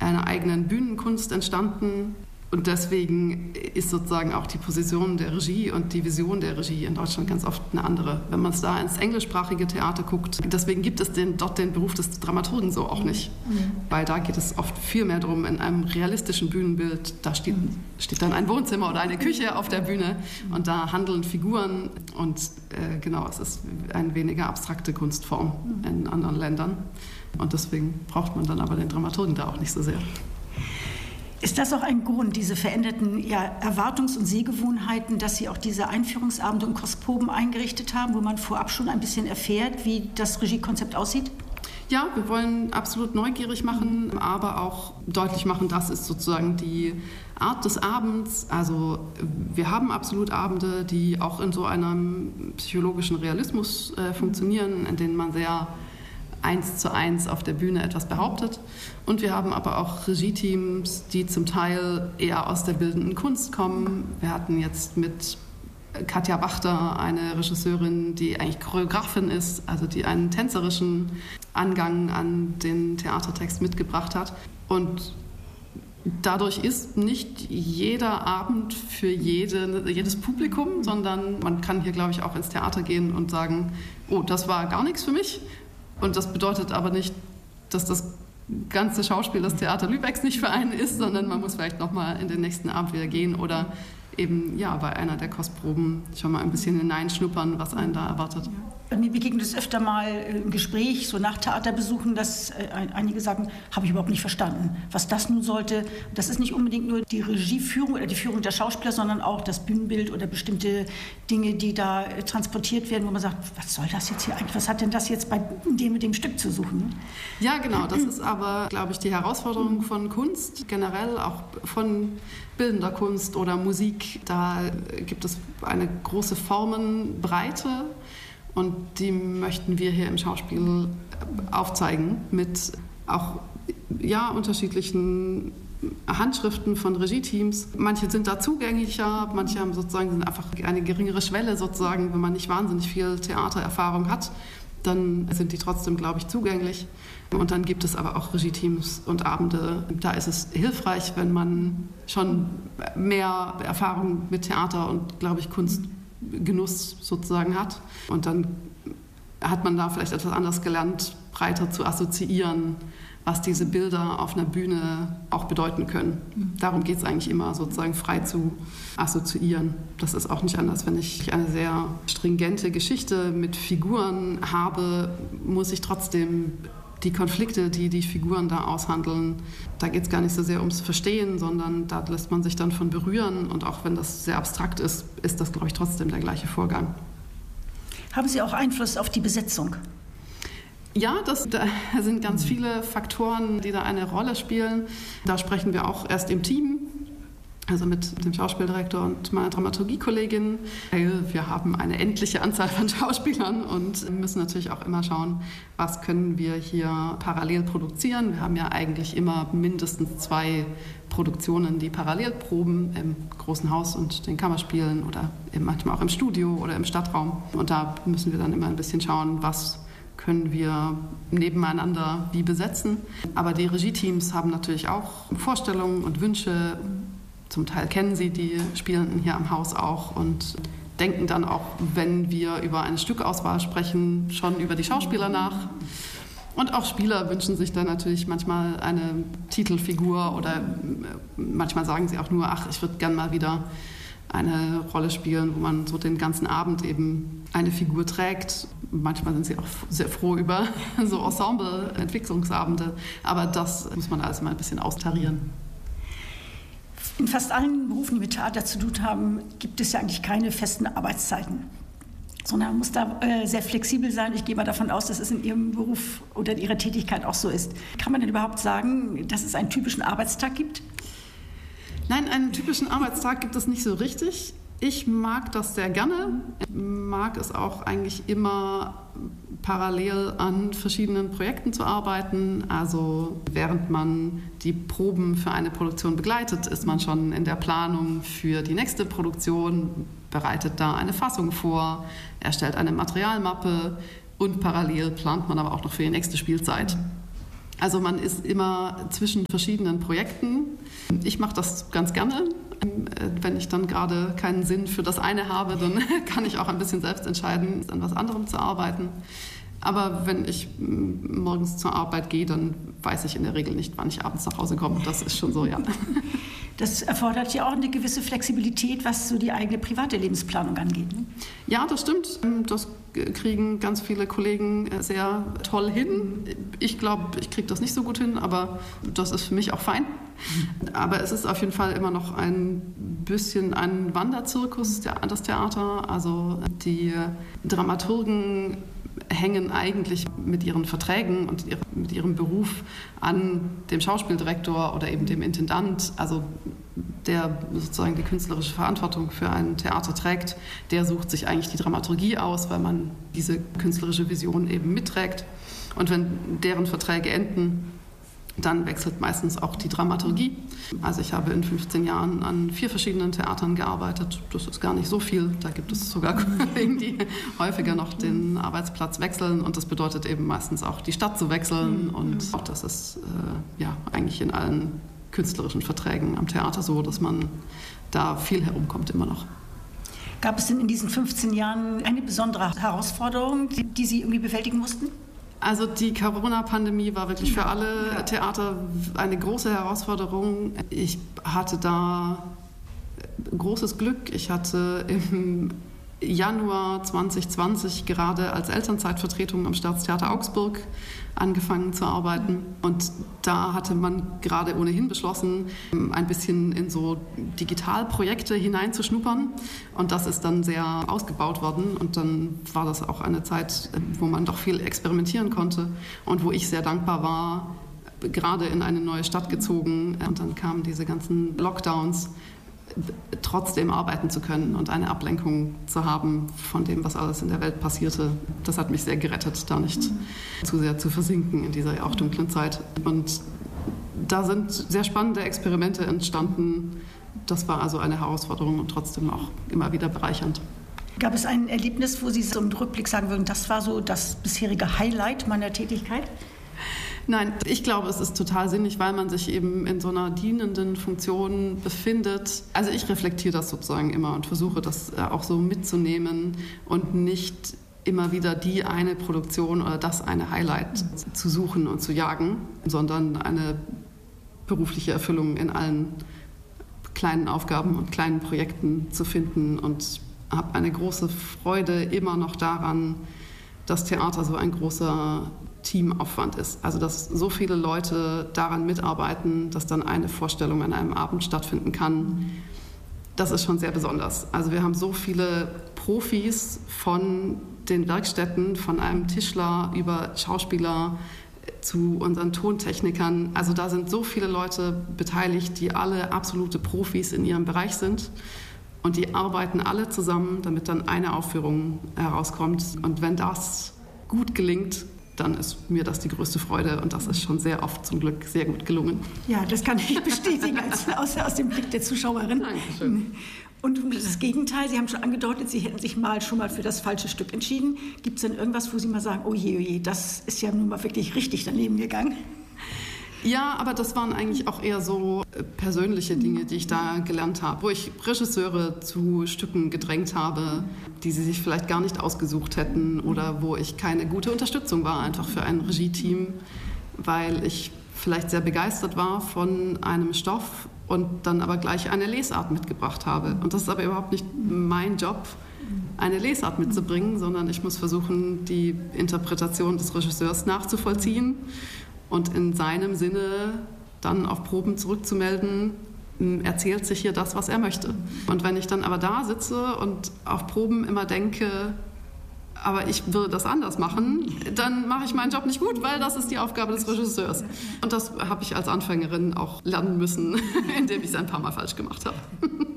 einer eigenen Bühnenkunst entstanden. Und deswegen ist sozusagen auch die Position der Regie und die Vision der Regie in Deutschland ganz oft eine andere. Wenn man es da ins englischsprachige Theater guckt, deswegen gibt es dort den Beruf des Dramaturgen so auch nicht. Weil da geht es oft viel mehr darum, in einem realistischen Bühnenbild, da steht dann ein Wohnzimmer oder eine Küche auf der Bühne und da handeln Figuren und genau, es ist eine weniger abstrakte Kunstform in anderen Ländern. Und deswegen braucht man dann aber den Dramaturgen da auch nicht so sehr. Ist das auch ein Grund, diese veränderten Erwartungs- und Sehgewohnheiten, dass Sie auch diese Einführungsabende und Kostproben eingerichtet haben, wo man vorab schon ein bisschen erfährt, wie das Regiekonzept aussieht? Ja, wir wollen absolut neugierig machen, aber auch deutlich machen, das ist sozusagen die Art des Abends. Also wir haben absolut Abende, die auch in so einem psychologischen Realismus funktionieren, in denen man sehr 1:1 auf der Bühne etwas behauptet. Und wir haben aber auch Regie-Teams, die zum Teil eher aus der bildenden Kunst kommen. Wir hatten jetzt mit Katja Wachter eine Regisseurin, die eigentlich Choreografin ist, also die einen tänzerischen Angang an den Theatertext mitgebracht hat. Und dadurch ist nicht jeder Abend für jedes Publikum, sondern man kann hier, glaube ich, auch ins Theater gehen und sagen, oh, das war gar nichts für mich. Und das bedeutet aber nicht, dass das ganze Schauspiel des Theater Lübecks nicht für einen ist, sondern man muss vielleicht nochmal in den nächsten Abend wieder gehen oder eben bei einer der Kostproben schon mal ein bisschen hineinschnuppern, was einen da erwartet. Mir begegnet es öfter mal im Gespräch, so nach Theaterbesuchen, dass einige sagen, habe ich überhaupt nicht verstanden, was das nun sollte. Das ist nicht unbedingt nur die Regieführung oder die Führung der Schauspieler, sondern auch das Bühnenbild oder bestimmte Dinge, die da transportiert werden, wo man sagt, was soll das jetzt hier eigentlich, was hat denn das jetzt bei dem mit dem Stück zu suchen? Ja, genau, das ist aber, glaube ich, die Herausforderung von Kunst, generell auch von bildender Kunst oder Musik. Da gibt es eine große Formenbreite. Und die möchten wir hier im Schauspiel aufzeigen mit auch unterschiedlichen Handschriften von Regie-Teams. Manche sind da zugänglicher, manche haben sind einfach eine geringere Schwelle sozusagen, wenn man nicht wahnsinnig viel Theatererfahrung hat, dann sind die trotzdem, glaube ich, zugänglich. Und dann gibt es aber auch Regie-Teams und Abende. Da ist es hilfreich, wenn man schon mehr Erfahrung mit Theater und, glaube ich, Kunstgenuss sozusagen hat. Und dann hat man da vielleicht etwas anders gelernt, breiter zu assoziieren, was diese Bilder auf einer Bühne auch bedeuten können. Darum geht es eigentlich immer, sozusagen frei zu assoziieren. Das ist auch nicht anders. Wenn ich eine sehr stringente Geschichte mit Figuren habe, muss ich trotzdem die Konflikte, die die Figuren da aushandeln, da geht es gar nicht so sehr ums Verstehen, sondern da lässt man sich dann von berühren. Und auch wenn das sehr abstrakt ist, ist das, glaube ich, trotzdem der gleiche Vorgang. Haben Sie auch Einfluss auf die Besetzung? Ja, da sind ganz viele Faktoren, die da eine Rolle spielen. Da sprechen wir auch erst im Team, also mit dem Schauspieldirektor und meiner Dramaturgiekollegin. Wir haben eine endliche Anzahl von Schauspielern und müssen natürlich auch immer schauen, was können wir hier parallel produzieren. Wir haben ja eigentlich immer mindestens 2 Produktionen, die parallel proben, im großen Haus und den Kammerspielen oder eben manchmal auch im Studio oder im Stadtraum. Und da müssen wir dann immer ein bisschen schauen, was können wir nebeneinander wie besetzen. Aber die Regie-Teams haben natürlich auch Vorstellungen und Wünsche. Zum Teil kennen sie die Spielenden hier am Haus auch und denken dann auch, wenn wir über eine Stückauswahl sprechen, schon über die Schauspieler nach. Und auch Spieler wünschen sich dann natürlich manchmal eine Titelfigur oder manchmal sagen sie auch nur, ich würde gern mal wieder eine Rolle spielen, wo man so den ganzen Abend eben eine Figur trägt. Manchmal sind sie auch sehr froh über so Ensemble-Entwicklungsabende, aber das muss man alles mal ein bisschen austarieren. In fast allen Berufen, die mit Theater zu tun haben, gibt es ja eigentlich keine festen Arbeitszeiten, sondern man muss da sehr flexibel sein. Ich gehe mal davon aus, dass es in Ihrem Beruf oder in Ihrer Tätigkeit auch so ist. Kann man denn überhaupt sagen, dass es einen typischen Arbeitstag gibt? Nein, einen typischen Arbeitstag gibt es nicht so richtig. Ich mag das sehr gerne. Ich mag es auch eigentlich immer parallel an verschiedenen Projekten zu arbeiten. Also während man die Proben für eine Produktion begleitet, ist man schon in der Planung für die nächste Produktion, bereitet da eine Fassung vor, erstellt eine Materialmappe und parallel plant man aber auch noch für die nächste Spielzeit. Also man ist immer zwischen verschiedenen Projekten. Ich mache das ganz gerne. Wenn ich dann gerade keinen Sinn für das eine habe, dann kann ich auch ein bisschen selbst entscheiden, an was anderem zu arbeiten. Aber wenn ich morgens zur Arbeit gehe, dann weiß ich in der Regel nicht, wann ich abends nach Hause komme. Das ist schon so, ja. Das erfordert ja auch eine gewisse Flexibilität, was so die eigene private Lebensplanung angeht. Ne? Ja, das stimmt. Das kriegen ganz viele Kollegen sehr toll hin. Ich glaube, ich kriege das nicht so gut hin, aber das ist für mich auch fein. Aber es ist auf jeden Fall immer noch ein bisschen ein Wanderzirkus, das Theater. Also die Dramaturgen hängen eigentlich mit ihren Verträgen und mit ihrem Beruf an dem Schauspieldirektor oder eben dem Intendant, also der sozusagen die künstlerische Verantwortung für ein Theater trägt, der sucht sich eigentlich die Dramaturgie aus, weil man diese künstlerische Vision eben mitträgt. Und wenn deren Verträge enden, dann wechselt meistens auch die Dramaturgie. Also ich habe in 15 Jahren an 4 verschiedenen Theatern gearbeitet. Das ist gar nicht so viel. Da gibt es sogar Kollegen, die häufiger noch den Arbeitsplatz wechseln. Und das bedeutet eben meistens auch die Stadt zu wechseln. Und auch das ist eigentlich in allen künstlerischen Verträgen am Theater so, dass man da viel herumkommt immer noch. Gab es denn in diesen 15 Jahren eine besondere Herausforderung, die Sie irgendwie bewältigen mussten? Also die Corona-Pandemie war wirklich für alle Theater eine große Herausforderung. Ich hatte da großes Glück. Ich hatte im Januar 2020 gerade als Elternzeitvertretung am Staatstheater Augsburg angefangen zu arbeiten. Und da hatte man gerade ohnehin beschlossen, ein bisschen in so Digitalprojekte hineinzuschnuppern. Und das ist dann sehr ausgebaut worden. Und dann war das auch eine Zeit, wo man doch viel experimentieren konnte und wo ich sehr dankbar war, gerade in eine neue Stadt gezogen. Und dann kamen diese ganzen Lockdowns, trotzdem arbeiten zu können und eine Ablenkung zu haben von dem, was alles in der Welt passierte. Das hat mich sehr gerettet, da nicht zu sehr zu versinken in dieser auch dunklen Zeit. Und da sind sehr spannende Experimente entstanden. Das war also eine Herausforderung und trotzdem auch immer wieder bereichernd. Gab es ein Erlebnis, wo Sie so im Rückblick sagen würden, das war so das bisherige Highlight meiner Tätigkeit? Nein, ich glaube, es ist total sinnig, weil man sich eben in so einer dienenden Funktion befindet. Also ich reflektiere das sozusagen immer und versuche das auch so mitzunehmen und nicht immer wieder die eine Produktion oder das eine Highlight zu suchen und zu jagen, sondern eine berufliche Erfüllung in allen kleinen Aufgaben und kleinen Projekten zu finden und habe eine große Freude immer noch daran, dass Theater so ein großer Teamaufwand ist. Also dass so viele Leute daran mitarbeiten, dass dann eine Vorstellung an einem Abend stattfinden kann. Das ist schon sehr besonders. Also wir haben so viele Profis von den Werkstätten, von einem Tischler über Schauspieler zu unseren Tontechnikern. Also da sind so viele Leute beteiligt, die alle absolute Profis in ihrem Bereich sind. Und die arbeiten alle zusammen, damit dann eine Aufführung herauskommt. Und wenn das gut gelingt, dann ist mir das die größte Freude und das ist schon sehr oft zum Glück sehr gut gelungen. Ja, das kann ich bestätigen aus dem Blick der Zuschauerin. Dankeschön. Und das Gegenteil, Sie haben schon angedeutet, Sie hätten sich schon mal für das falsche Stück entschieden. Gibt es denn irgendwas, wo Sie mal sagen, oh je, das ist ja nun mal wirklich richtig daneben gegangen? Ja, aber das waren eigentlich auch eher so persönliche Dinge, die ich da gelernt habe, wo ich Regisseure zu Stücken gedrängt habe, die sie sich vielleicht gar nicht ausgesucht hätten oder wo ich keine gute Unterstützung war einfach für ein Regie-Team, weil ich vielleicht sehr begeistert war von einem Stoff und dann aber gleich eine Lesart mitgebracht habe. Und das ist aber überhaupt nicht mein Job, eine Lesart mitzubringen, sondern ich muss versuchen, die Interpretation des Regisseurs nachzuvollziehen und in seinem Sinne dann auf Proben zurückzumelden, erzählt sich hier das, was er möchte. Und wenn ich dann aber da sitze und auf Proben immer denke, aber ich würde das anders machen, dann mache ich meinen Job nicht gut, weil das ist die Aufgabe des Regisseurs. Und das habe ich als Anfängerin auch lernen müssen, indem ich es ein paar Mal falsch gemacht habe.